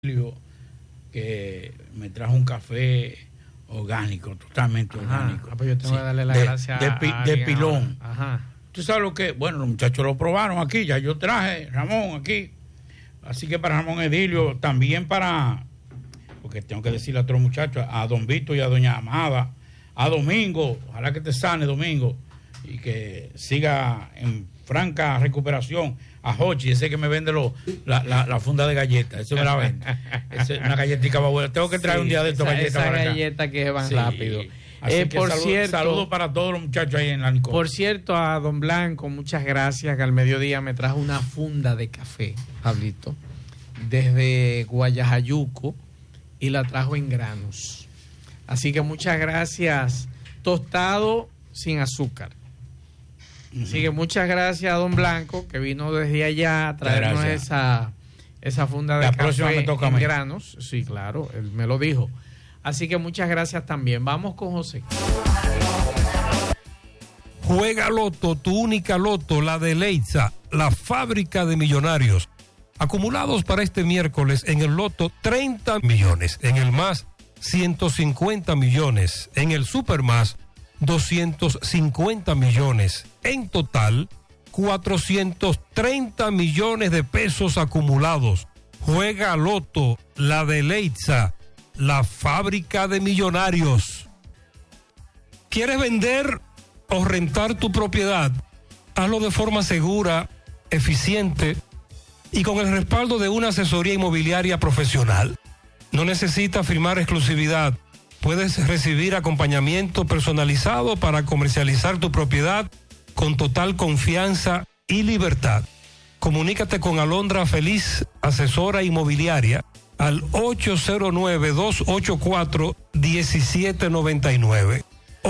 que me trajo un café orgánico, totalmente orgánico. Pues yo tengo que darle las gracias de pilón. Ajá. Tú sabes lo que, bueno, los muchachos lo probaron aquí, ya yo traje Ramón aquí. Así que para Ramón Edilio, también para, porque tengo que decirle a otros muchachos, a Don Vito y a Doña Amada, a Domingo, ojalá que te sane Domingo y que siga en franca recuperación. A Jochi, ese que me vende la funda de galletas, eso me la vende. Una galletita buena. Tengo que traer un día de estas galletas para acá. galletas que van rápido. Así que saludos para todos los muchachos ahí en la Nicole. Por cierto, a Don Blanco, muchas gracias, que al mediodía me trajo una funda de café, Pablito, desde Guayajayuco, y la trajo en granos. Así que muchas gracias. Tostado sin azúcar. Así que muchas gracias a Don Blanco, que vino desde allá a traernos esa funda de café en granos. Sí, claro, él me lo dijo. Así que muchas gracias también. Vamos con José. Juega Loto, tu única Loto, la de Leitza, la fábrica de millonarios. Acumulados para este miércoles en el Loto, 30 millones. En el Más, 150 millones. En el Super Más, 250 millones. En total, 430 millones de pesos acumulados. Juega Loto, la de Leitza, la fábrica de millonarios. ¿Quieres vender o rentar tu propiedad? Hazlo de forma segura, eficiente y con el respaldo de una asesoría inmobiliaria profesional. No necesitas firmar exclusividad. Puedes recibir acompañamiento personalizado para comercializar tu propiedad con total confianza y libertad. Comunícate con Alondra Feliz, asesora inmobiliaria, al 809-284-1799.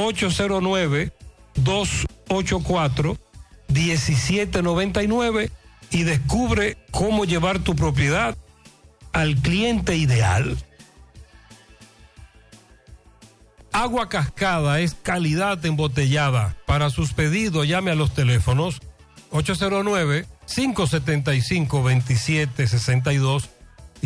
809-284-1799 y descubre cómo llevar tu propiedad al cliente ideal. Agua Cascada es calidad embotellada. Para sus pedidos, llame a los teléfonos 809-575-2762 y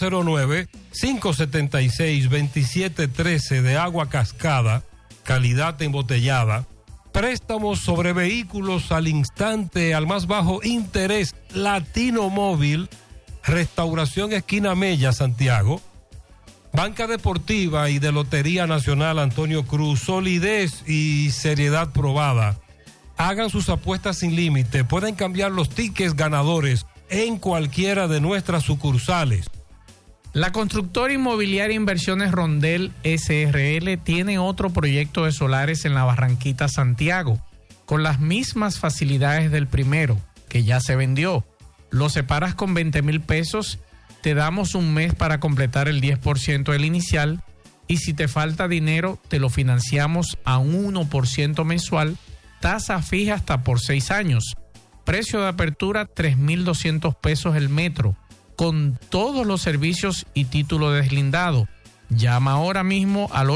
809-576-2713 de Agua Cascada, calidad embotellada. Préstamos sobre vehículos al instante, al más bajo interés. Latino Móvil, Restauración Esquina Mella, Santiago. Banca Deportiva y de Lotería Nacional Antonio Cruz, solidez y seriedad probada. Hagan sus apuestas sin límite, pueden cambiar los tickets ganadores en cualquiera de nuestras sucursales. La constructora inmobiliaria Inversiones Rondel SRL tiene otro proyecto de solares en la Barranquita, Santiago, con las mismas facilidades del primero, que ya se vendió. Lo separas con 20,000 pesos, te damos un mes para completar el 10% del inicial y si te falta dinero te lo financiamos a un 1% mensual, tasa fija hasta por 6 años. Precio de apertura 3,200 pesos el metro, con todos los servicios y título deslindado. Llama ahora mismo al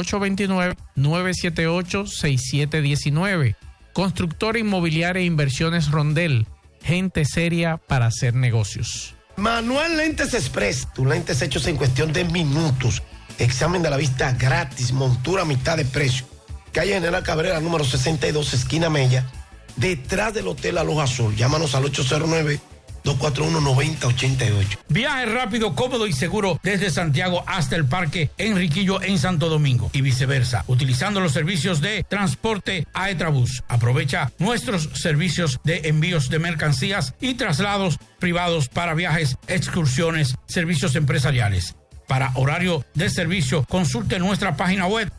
829-978-6719. Constructora Inmobiliaria e Inversiones Rondel, gente seria para hacer negocios. Manuel Lentes Express, tus lentes hechos en cuestión de minutos. Examen de la vista gratis, montura a mitad de precio. Calle General Cabrera, número 62, esquina Mella, detrás del Hotel Aloha Azul. Llámanos al 809-241-9088. Viaje rápido, cómodo y seguro desde Santiago hasta el Parque Enriquillo en Santo Domingo y viceversa, utilizando los servicios de transporte Aetrabús. Aprovecha nuestros servicios de envíos de mercancías y traslados privados para viajes, excursiones, servicios empresariales. Para horario de servicio, consulte nuestra página web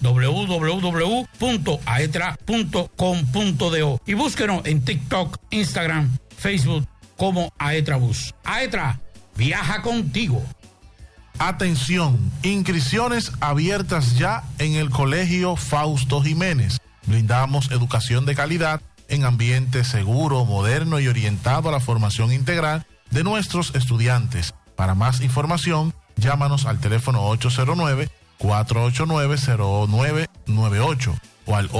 www.aetra.com.do y búsquenos en TikTok, Instagram, Facebook como Aetrabús. Aetra, viaja contigo. Atención, inscripciones abiertas ya en el Colegio Fausto Jiménez. Brindamos educación de calidad en ambiente seguro, moderno y orientado a la formación integral de nuestros estudiantes. Para más información, llámanos al teléfono 809-489-0998 o al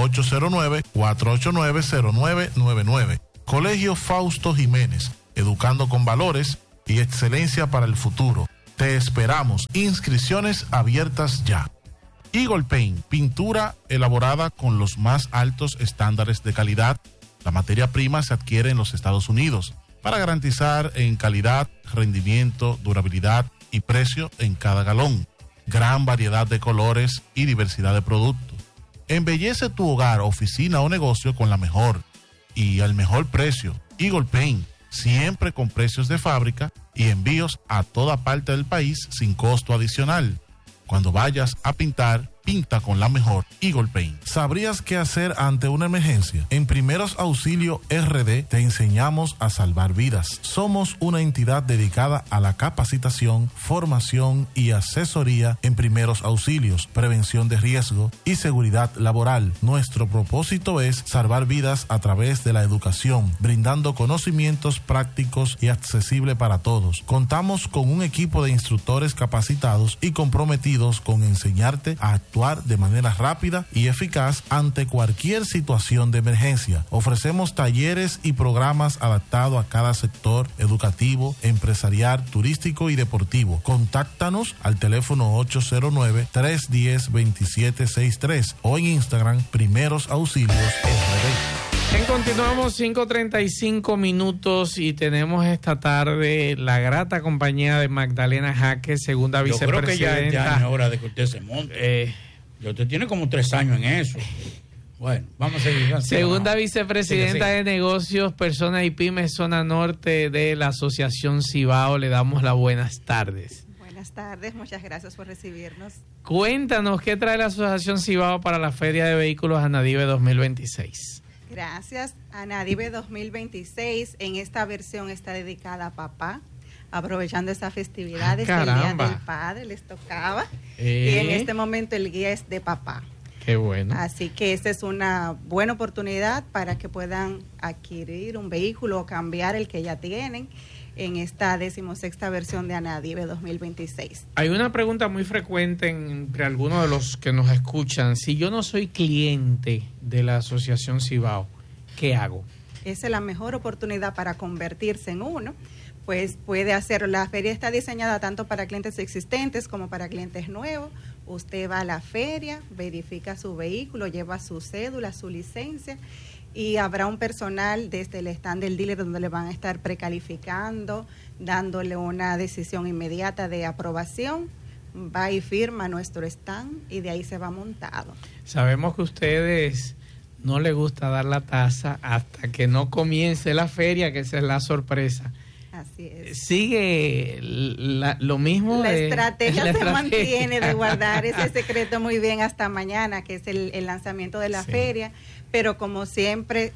809-489-0999. Colegio Fausto Jiménez, educando con valores y excelencia para el futuro. Te esperamos. Inscripciones abiertas ya. Eagle Paint, pintura elaborada con los más altos estándares de calidad. La materia prima se adquiere en los Estados Unidos para garantizar en calidad, rendimiento, durabilidad y precio en cada galón. Gran variedad de colores y diversidad de productos. Embellece tu hogar, oficina o negocio con la mejor y al mejor precio. Eagle Paint, siempre con precios de fábrica y envíos a toda parte del país sin costo adicional. Cuando vayas a pintar, pinta con la mejor Eagle Paint. ¿Sabrías qué hacer ante una emergencia? En Primeros Auxilio RD te enseñamos a salvar vidas. Somos una entidad dedicada a la capacitación, formación y asesoría en primeros auxilios, prevención de riesgo y seguridad laboral. Nuestro propósito es salvar vidas a través de la educación, brindando conocimientos prácticos y accesibles para todos. Contamos con un equipo de instructores capacitados y comprometidos con enseñarte a actuar de manera rápida y eficaz ante cualquier situación de emergencia. Ofrecemos talleres y programas adaptados a cada sector educativo, empresarial, turístico y deportivo. Contáctanos al teléfono 809-310-2763 o en Instagram Primeros Auxilios RD. Continuamos 5:35 minutos y tenemos esta tarde la grata compañía de Magdalena Jaques, segunda vicepresidenta. Yo creo que ya es hora de que usted se monte. Usted tiene como 3 años en eso. Bueno, vamos a seguir. Segunda vicepresidenta de Negocios, Personas y Pymes, Zona Norte de la Asociación Cibao. Le damos las buenas tardes. Buenas tardes, muchas gracias por recibirnos. Cuéntanos, ¿qué trae la Asociación Cibao para la Feria de Vehículos Anadive 2026? Gracias. Anadive 2026 en esta versión está dedicada a papá, aprovechando esta festividad del Día del Padre, les tocaba. Y en este momento el guía es de papá. Qué bueno. Así que esta es una buena oportunidad para que puedan adquirir un vehículo o cambiar el que ya tienen en esta 16ª versión de Anadive 2026. Hay una pregunta muy frecuente entre algunos de los que nos escuchan. Si yo no soy cliente de la Asociación Cibao, ¿qué hago? Esa es la mejor oportunidad para convertirse en uno. Pues puede hacerlo. La feria está diseñada tanto para clientes existentes como para clientes nuevos. Usted va a la feria, verifica su vehículo, lleva su cédula, su licencia, y habrá un personal desde el stand del dealer donde le van a estar precalificando, dándole una decisión inmediata de aprobación. Va y firma nuestro stand y de ahí se va montado. Sabemos que a ustedes no les gusta dar la tasa hasta que no comience la feria, que esa es la sorpresa. Así es. Sigue lo mismo. La estrategia se mantiene de guardar ese secreto muy bien hasta mañana, que es el lanzamiento de la feria, pero como siempre,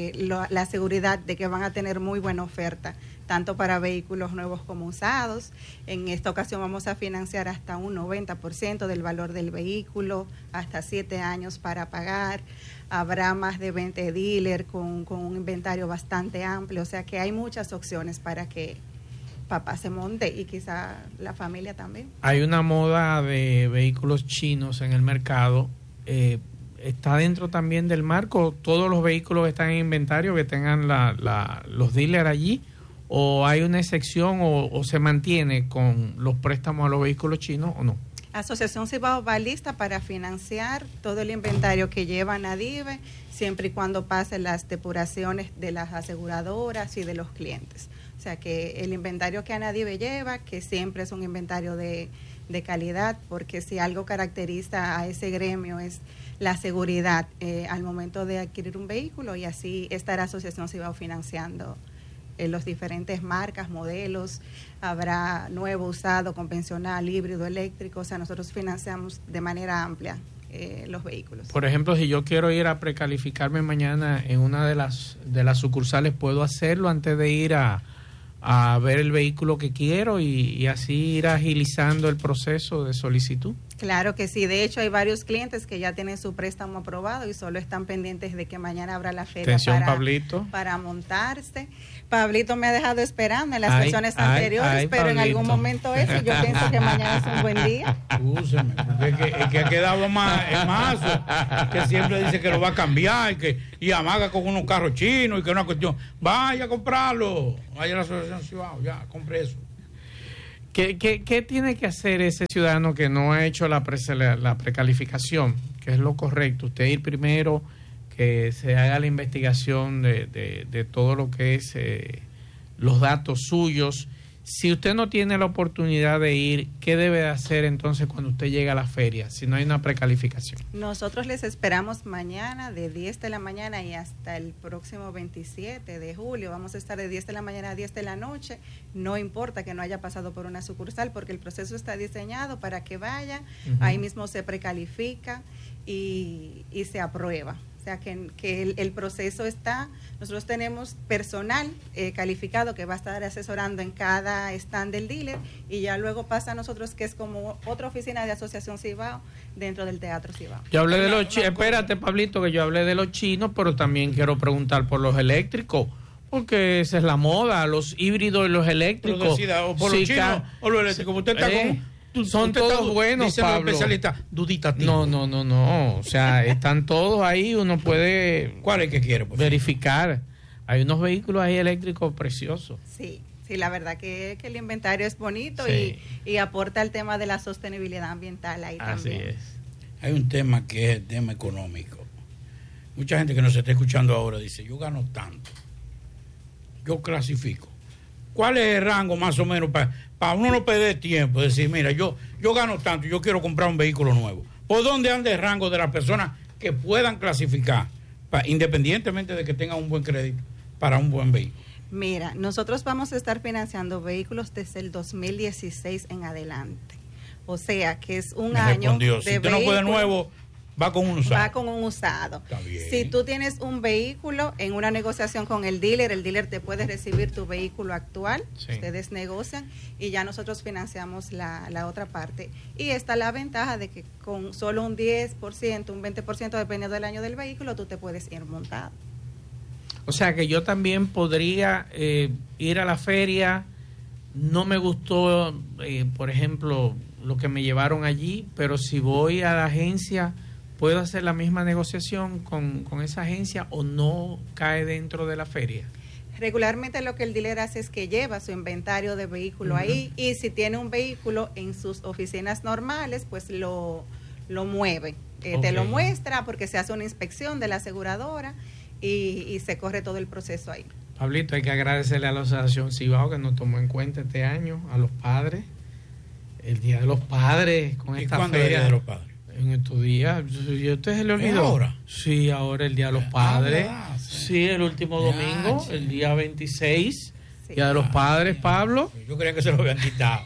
la seguridad de que van a tener muy buena oferta, tanto para vehículos nuevos como usados. En esta ocasión vamos a financiar hasta un 90% del valor del vehículo, hasta 7 años para pagar. Habrá más de 20 dealers con un inventario bastante amplio, o sea que hay muchas opciones para que papá se monte y quizá la familia también. Hay una moda de vehículos chinos en el mercado. ¿Está dentro también del marco todos los vehículos que están en inventario que tengan los dealers allí? ¿O hay una excepción o se mantiene con los préstamos a los vehículos chinos o no? Asociación Cibao va lista para financiar todo el inventario que lleva Anadive, siempre y cuando pasen las depuraciones de las aseguradoras y de los clientes. O sea que el inventario que Anadive lleva, que siempre es un inventario de calidad, porque si algo caracteriza a ese gremio es la seguridad al momento de adquirir un vehículo, y así estará Asociación Cibao financiando los diferentes marcas, modelos. Habrá nuevo, usado, convencional, híbrido, eléctrico. O sea, nosotros financiamos de manera amplia los vehículos. Por ejemplo, si yo quiero ir a precalificarme mañana en una de las sucursales, ¿puedo hacerlo antes de ir a ver el vehículo que quiero y así ir agilizando el proceso de solicitud? Claro que sí. De hecho, hay varios clientes que ya tienen su préstamo aprobado y solo están pendientes de que mañana habrá la feria para montarse. Pablito me ha dejado esperando en las sesiones anteriores, pero Pablito, en algún momento yo pienso que mañana es un buen día. Úseme, porque es que ha quedado más el mazo, que siempre dice que lo va a cambiar y amaga con unos carros chinos y que es una cuestión. Vaya a comprarlo, vaya a la Asociación Cibao, ya, compre eso. ¿Qué tiene que hacer ese ciudadano que no ha hecho la precalificación? Que es lo correcto. Usted ir primero, que se haga la investigación de todo lo que es los datos suyos. Si usted no tiene la oportunidad de ir, ¿qué debe hacer entonces cuando usted llega a la feria, si no hay una precalificación? Nosotros les esperamos mañana de 10 de la mañana y hasta el próximo 27 de julio. Vamos a estar de 10 de la mañana a 10 de la noche. No importa que no haya pasado por una sucursal, porque el proceso está diseñado para que vaya, ahí mismo se precalifica y se aprueba. O sea, que el proceso está, nosotros tenemos personal calificado que va a estar asesorando en cada stand del dealer y ya luego pasa a nosotros, que es como otra oficina de Asociación Cibao dentro del Teatro Cibao. Yo hablé de los chinos, espérate Pablito, que yo hablé de los chinos, pero también quiero preguntar por los eléctricos, porque esa es la moda, los híbridos y los eléctricos. Pero decida, o por los chinos o los eléctricos, usted está son todos buenos, dice Pablo. Especialista duditativo. No. O sea, están todos ahí. Uno puede. ¿Cuál es el que quiere? Verificar. Hay unos vehículos ahí eléctricos preciosos. Sí, la verdad que el inventario es bonito y aporta el tema de la sostenibilidad ambiental ahí también. Así es. Hay un tema que es el tema económico. Mucha gente que nos está escuchando ahora dice, yo gano tanto, yo clasifico. ¿Cuál es el rango más o menos para uno no perder tiempo? Decir, mira, yo gano tanto, yo quiero comprar un vehículo nuevo. ¿Por dónde anda el rango de las personas que puedan clasificar, independientemente de que tengan un buen crédito, para un buen vehículo? Mira, nosotros vamos a estar financiando vehículos desde el 2016 en adelante. O sea, que es un año de si usted no puede nuevo, va con un usado. Va con un usado. Está bien. Si tú tienes un vehículo en una negociación con el dealer te puede recibir tu vehículo actual, ustedes negocian y ya nosotros financiamos la otra parte. Y está la ventaja de que con solo un 10%, un 20%, dependiendo del año del vehículo, tú te puedes ir montado. O sea que yo también podría ir a la feria. No me gustó, por ejemplo, lo que me llevaron allí, pero si voy a la agencia, ¿puedo hacer la misma negociación con esa agencia o no cae dentro de la feria? Regularmente lo que el dealer hace es que lleva su inventario de vehículo ahí y si tiene un vehículo en sus oficinas normales, pues lo mueve. Te lo muestra porque se hace una inspección de la aseguradora y se corre todo el proceso ahí. Pablito, hay que agradecerle a la Asociación Cibao que nos tomó en cuenta este año, a los padres, el Día de los Padres, con esta feria. ¿Y cuándo es el Día de los Padres? En estos días. ¿Y usted se le olvidó? ¿Ahora? Sí, ahora el Día de los Padres. Sí, el último domingo, el día 26, Día de los Padres, Pablo. Yo creía que se lo habían quitado.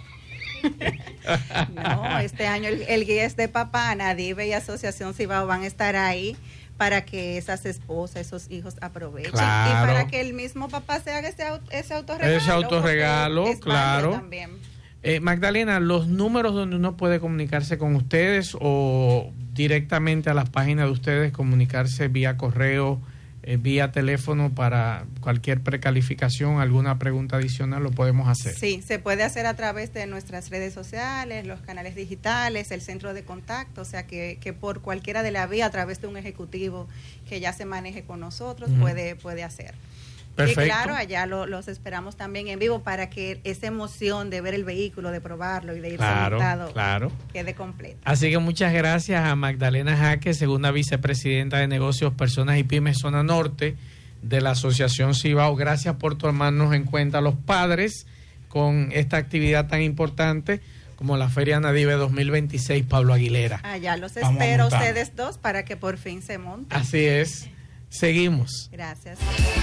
No, este año el guía es de papá, Nadive y Asociación Cibao van a estar ahí para que esas esposas, esos hijos aprovechen. Claro. Y para que el mismo papá se haga ese autorregalo. Ese autorregalo, claro. También. Magdalena, los números donde uno puede comunicarse con ustedes o directamente a las páginas de ustedes, comunicarse vía correo, vía teléfono para cualquier precalificación, alguna pregunta adicional, lo podemos hacer. Sí, se puede hacer a través de nuestras redes sociales, los canales digitales, el centro de contacto, o sea que por cualquiera de la vía, a través de un ejecutivo que ya se maneje con nosotros, puede hacer. Perfecto. Y claro, allá los esperamos también en vivo para que esa emoción de ver el vehículo, de probarlo y de ir montado quede completa. Así que muchas gracias a Magdalena Jaque, segunda vicepresidenta de Negocios, Personas y Pymes Zona Norte de la Asociación Cibao. Gracias por tomarnos en cuenta a los padres con esta actividad tan importante como la Feria Nadive 2026, Pablo Aguilera. Allá los espero ustedes dos para que por fin se monten. Así es. Seguimos. Gracias.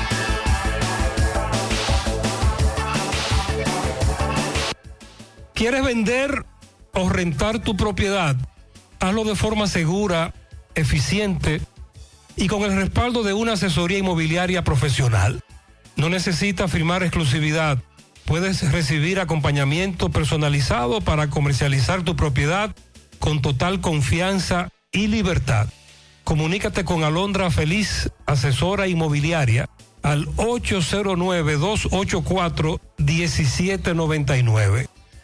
¿Quieres vender o rentar tu propiedad? Hazlo de forma segura, eficiente y con el respaldo de una asesoría inmobiliaria profesional. No necesitas firmar exclusividad. Puedes recibir acompañamiento personalizado para comercializar tu propiedad con total confianza y libertad. Comunícate con Alondra Feliz, asesora inmobiliaria, al 809-284-1799.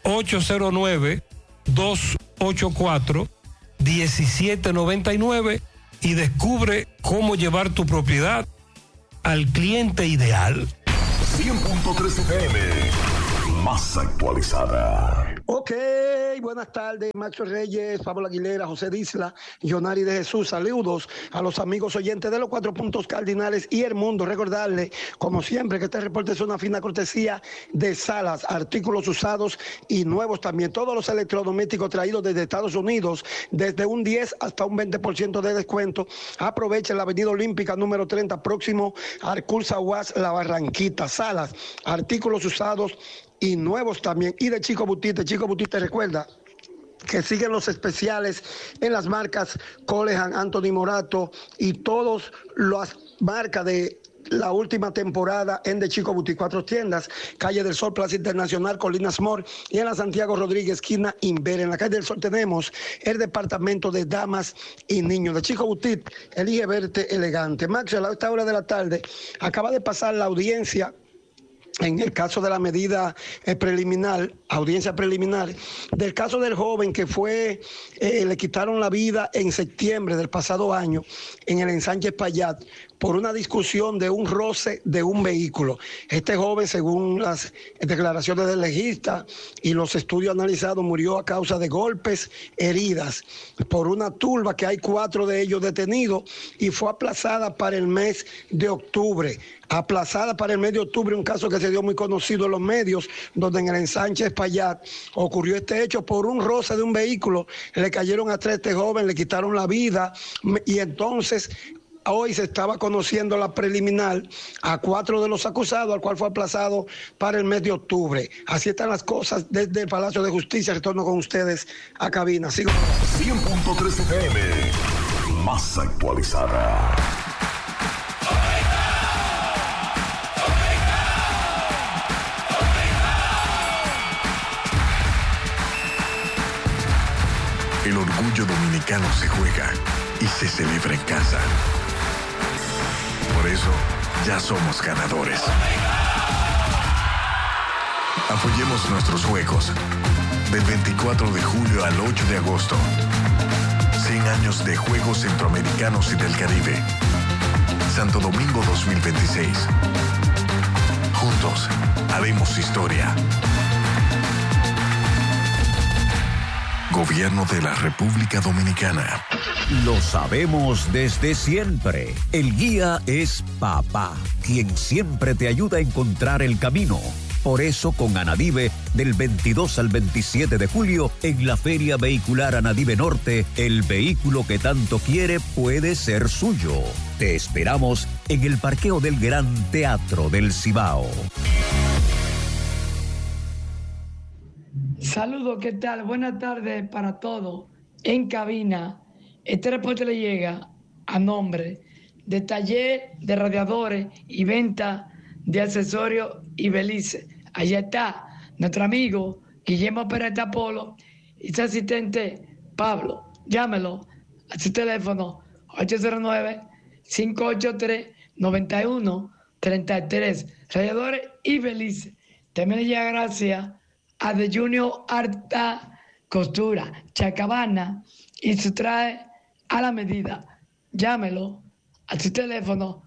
809-284-1799 y descubre cómo llevar tu propiedad al cliente ideal. 100.3 FM, más actualizada. Ok, buenas tardes, Macho Reyes, Pablo Aguilera, José Disla, Jonari de Jesús. Saludos a los amigos oyentes de los 4 puntos cardinales y el mundo. Recordarle, como siempre, que este reporte es una fina cortesía de Salas, artículos usados y nuevos también. Todos los electrodomésticos traídos desde Estados Unidos, desde un 10 hasta un 20% de descuento. Aprovecha la Avenida Olímpica número 30, próximo a Arcursa UAS, La Barranquita. Salas, artículos usados y nuevos también. Y de Chico Butite, recuerda que siguen los especiales en las marcas Colehan, Anthony Morato y todas las marcas de la última temporada en De Chico Boutique. 4 tiendas, Calle del Sol, Plaza Internacional, Colinas Mall, y en la Santiago Rodríguez, esquina Inver. En la Calle del Sol tenemos el departamento de damas y niños. De Chico Boutique, elige verte elegante. Max, a esta hora de la tarde acaba de pasar la audiencia en el caso de la medida preliminar, audiencia preliminar, del caso del joven que le quitaron la vida en septiembre del pasado año en el ensanche Espaillat por una discusión de un roce de un vehículo. Este joven, según las declaraciones del legista y los estudios analizados, murió a causa de golpes, heridas, por una turba que hay 4 de ellos detenidos, y fue aplazada para el mes de octubre. Un caso que se dio muy conocido en los medios, donde en el ensanche Espaillat ocurrió este hecho por un roce de un vehículo. Le cayeron atrás a este joven, le quitaron la vida, y entonces hoy se estaba conociendo la preliminar a 4 de los acusados, al cual fue aplazado para el mes de octubre. Así están las cosas desde el Palacio de Justicia. Retorno con ustedes a cabina. Sigo. 100.3 FM, más actualizada. El orgullo dominicano se juega y se celebra en casa. Por eso, ya somos ganadores. Apoyemos nuestros juegos. Del 24 de julio al 8 de agosto. 100 años de Juegos Centroamericanos y del Caribe. Santo Domingo 2026. Juntos, haremos historia. Gobierno de la República Dominicana. Lo sabemos desde siempre. El guía es papá, quien siempre te ayuda a encontrar el camino. Por eso, con Anadive, del 22 al 27 de julio, en la Feria Vehicular Anadive Norte, el vehículo que tanto quiere puede ser suyo. Te esperamos en el parqueo del Gran Teatro del Cibao. Saludos, ¿qué tal? Buenas tardes para todos. En cabina, este reporte le llega a nombre de Taller de Radiadores y Venta de Accesorios y Belice. Allá está nuestro amigo Guillermo Pérez Polo y su asistente Pablo. Llámelo a su teléfono 809-583-9133. Radiadores y Belice. También le llega gracias a The Junior Alta Costura, Chacabana, y se trae a la medida. Llámelo a su teléfono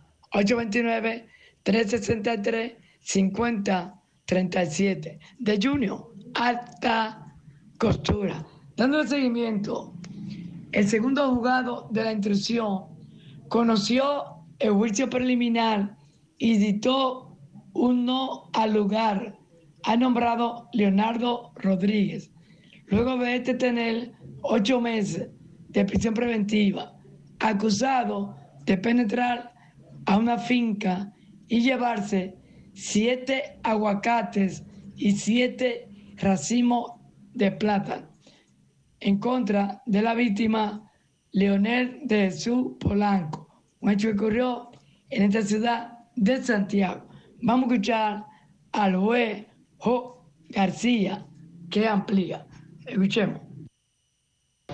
829-363-5037. The Junior Alta Costura. Dándole seguimiento, el segundo juzgado de la instrucción conoció el juicio preliminar y dictó un no al lugar. Ha nombrado Leonardo Rodríguez, luego de tener 8 meses de prisión preventiva, acusado de penetrar a una finca y llevarse 7 aguacates y 7 racimos de plátano en contra de la víctima Leonel de Jesús Polanco, un hecho que ocurrió en esta ciudad de Santiago. Vamos a escuchar al juez Jo García, que amplía. Escuchemos. De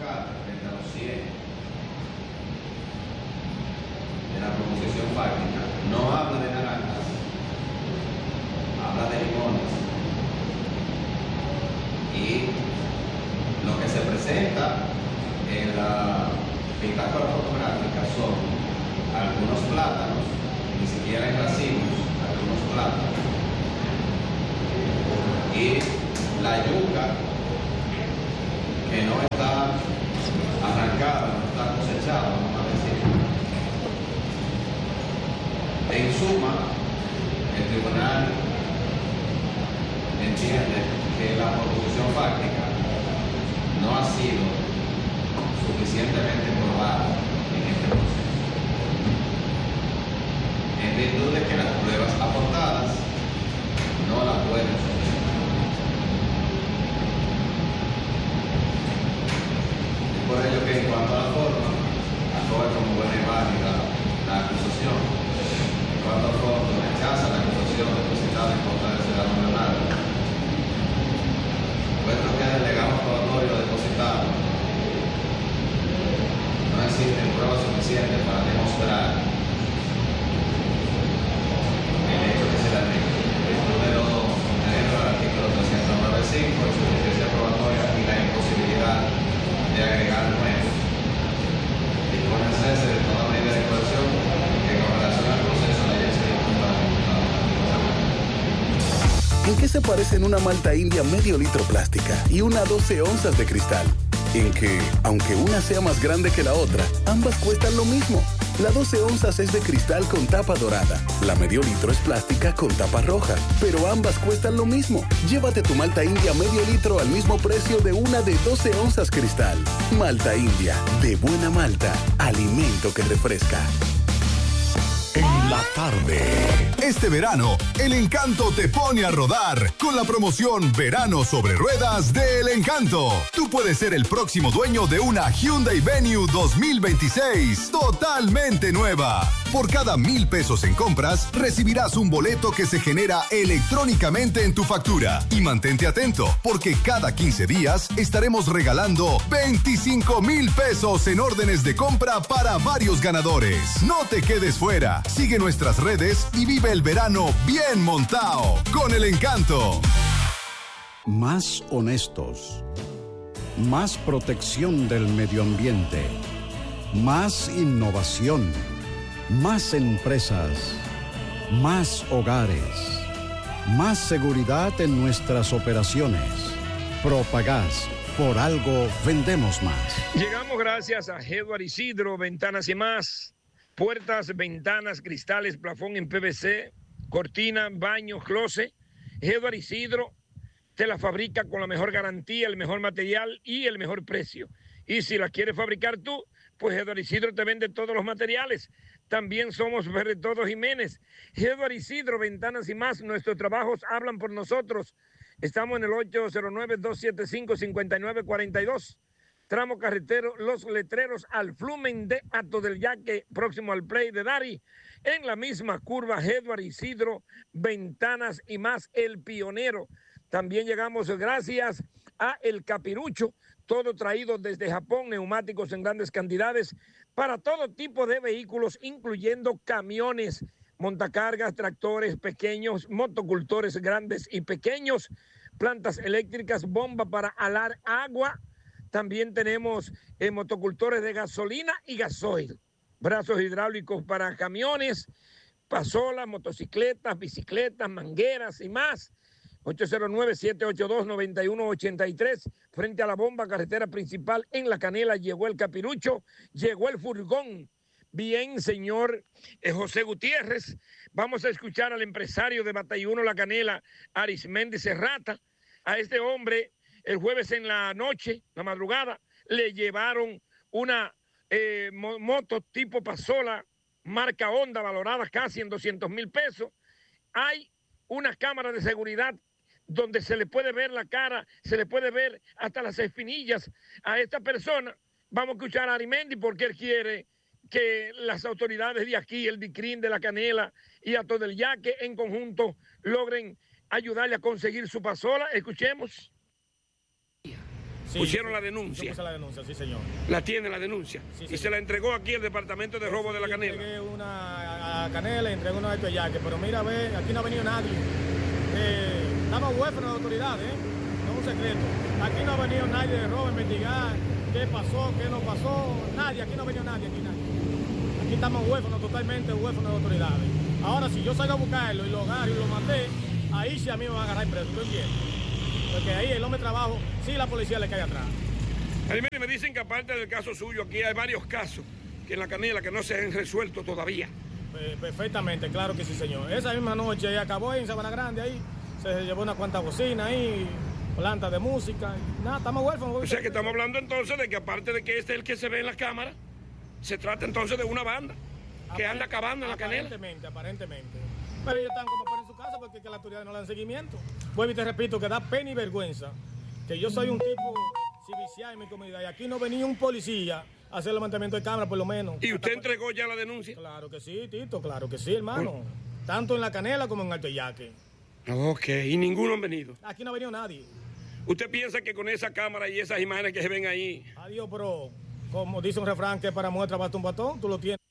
la proposición fáctica no habla de naranjas, habla de limones. Y lo que se presenta en la bitácora fotográfica son algunos plátanos, ni siquiera en racimos, algunos plátanos. Y la yuca que no está arrancada, no está cosechada, vamos a decir. En suma, el tribunal entiende que la proposición fáctica no ha sido suficientemente probada en este proceso, en virtud de que las pruebas aportadas no las pueden sostener. Es por ello que en cuanto a la forma, acoge como buena y válida la acusación. En cuanto al fondo, rechaza la acusación depositada en contra del ciudadano Leonardo. Puesto que el legado probatorio depositado no existen pruebas suficientes para demostrar el hecho que se le admite. El número del artículo 395 en su justicia probatoria y la imposibilidad de agregar nuevos. Dispone el cese de toda medida de coerción que con relación al proceso le haya sido imputada. ¿En qué se parecen una malta india medio litro plástica y una 12 onzas de cristal? En que, aunque una sea más grande que la otra, ambas cuestan lo mismo. La 12 onzas es de cristal con tapa dorada. La medio litro es plástica con tapa roja. Pero ambas cuestan lo mismo. Llévate tu malta india medio litro al mismo precio de una de 12 onzas cristal. Malta india, de buena malta, alimento que refresca. En la tarde. Este verano, El Encanto te pone a rodar con la promoción Verano sobre Ruedas de El Encanto. Tú puedes ser el próximo dueño de una Hyundai Venue 2026 totalmente nueva. Por cada 1,000 pesos en compras, recibirás un boleto que se genera electrónicamente en tu factura. Y mantente atento, porque cada 15 días estaremos regalando 25,000 pesos en órdenes de compra para varios ganadores. No te quedes fuera. Sigue nuestras redes y vive el verano bien montado con El Encanto. Más honestos. Más protección del medio ambiente. Más innovación. Más empresas. Más hogares. Más seguridad en nuestras operaciones. Propagás. Por algo vendemos más. Llegamos gracias a Edward Isidro, Ventanas y Más. Puertas, ventanas, cristales, plafón en PVC, cortina, baño, closet. Edward Isidro te la fabrica con la mejor garantía, el mejor material y el mejor precio. Y si la quieres fabricar tú, pues Edward Isidro te vende todos los materiales. También somos Berretodo Jiménez. Edward Isidro, Ventanas y Más. Nuestros trabajos hablan por nosotros. Estamos en el 809-275-5942. Tramo carretero Los Letreros al Flumen de Hato del Yaque, próximo al Play de Dari. En la misma curva, Edward Isidro, Ventanas y Más, el pionero. También llegamos gracias a El Capirucho, todo traído desde Japón, neumáticos en grandes cantidades para todo tipo de vehículos, incluyendo camiones, montacargas, tractores pequeños, motocultores grandes y pequeños, plantas eléctricas, bomba para alar agua. También tenemos motocultores de gasolina y gasoil, brazos hidráulicos para camiones, pasolas, motocicletas, bicicletas, mangueras y más. 809-782-9183, frente a la bomba, carretera principal en La Canela. Llegó el Capirucho, llegó el furgón. Bien, señor José Gutiérrez, vamos a escuchar al empresario de Batayuno La Canela, Arismendi Serrata. A este hombre, el jueves en la noche, la madrugada, le llevaron una moto tipo Pasola, marca Honda, valorada casi en 200,000 pesos. Hay una cámara de seguridad donde se le puede ver la cara, se le puede ver hasta las espinillas a esta persona. Vamos a escuchar a Arimendi porque él quiere que las autoridades de aquí, el DICRIN de La Canela y Hato del Yaque en conjunto logren ayudarle a conseguir su pasola. Escuchemos. Sí, pusieron la denuncia. Puse la denuncia, sí, señor. ¿La tiene la denuncia? Sí, y se la entregó aquí el Departamento de Robo de La Canela. Entregué una a Canela y entregué una a Hato del Yaque, pero mira, ve, aquí no ha venido nadie. Estamos huérfanos de autoridades, no es un secreto. Aquí no ha venido nadie de robo a investigar qué pasó, qué no pasó, nadie, aquí no ha venido nadie, Aquí estamos huérfanos, totalmente huérfanos de autoridades. Ahora, si yo salgo a buscarlo y lo agarro y lo maté, ahí sí a mí me van a agarrar preso, ¿tú entiendes? Porque ahí el hombre de trabajo, sí la policía le cae atrás. Mire, me dicen que aparte del caso suyo, aquí hay varios casos que en La Canela que no se han resuelto todavía. Perfectamente, claro que sí, señor. Esa misma noche acabó ahí en Sabana Grande, ahí se llevó una cuanta bocina ahí, plantas de música. Nada, estamos huérfanos. O sea que estamos hablando entonces de que aparte de que este es el que se ve en la cámara, se trata entonces de una banda que anda acabando en La Canela. Aparentemente. Pero ellos están como por en su casa porque que las autoridades no le dan seguimiento. Vuelvo y te repito que da pena y vergüenza que yo soy un tipo civicial en mi comunidad y aquí no venía un policía a hacer el levantamiento de cámara por lo menos. ¿Y usted entregó ya la denuncia? Claro que sí, Tito, claro que sí, hermano. Tanto en La Canela como en Alto Yaque. Ok, y ninguno han venido. Aquí no ha venido nadie. ¿Usted piensa que con esa cámara y esas imágenes que se ven ahí? Adiós, pero como dice un refrán que para muestra basta un batón, tú lo tienes.